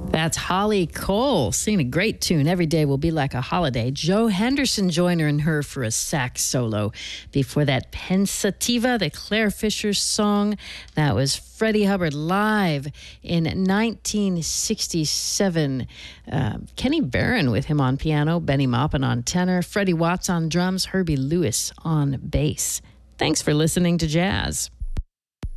That's Holly Cole singing a great tune. Every day will be like a holiday. Joe Henderson joining her for a sax solo. Before that, Pensativa, the Claire Fisher song. That was Freddie Hubbard live in 1967. Kenny Barron with him on piano, Benny Maupin on tenor, Freddie Watts on drums, Herbie Lewis on bass. Thanks for listening to Jazz.